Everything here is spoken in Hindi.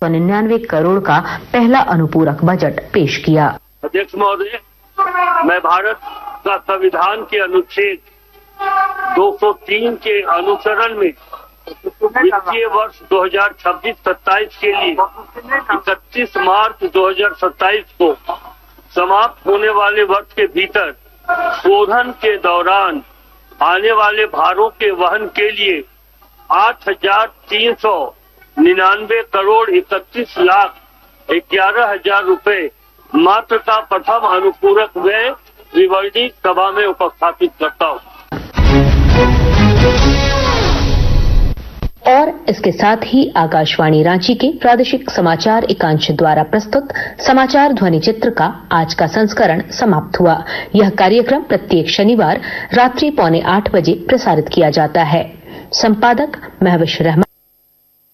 99 करोड़ का पहला अनुपूरक बजट पेश किया। अध्यक्ष महोदय, मैं भारत का संविधान के अनुच्छेद 203 के अनुसरण में वित्तीय वर्ष 2026-27 के लिए 31 मार्च 2027 को समाप्त होने वाले वर्ष के भीतर शोधन के दौरान आने वाले भारों के वहन के लिए 8,399 करोड़ 31 लाख 11,000 रुपए मात्र का प्रथम अनुपूरक व्यय त्रिवर्णी सभा में उपस्थापित करता हूँ। और इसके साथ ही आकाशवाणी रांची के प्रादेशिक समाचार एकांश द्वारा प्रस्तुत समाचार ध्वनि चित्र का आज का संस्करण समाप्त हुआ। यह कार्यक्रम प्रत्येक शनिवार रात्रि 7:45 बजे प्रसारित किया जाता है। संपादक महविश रहमान।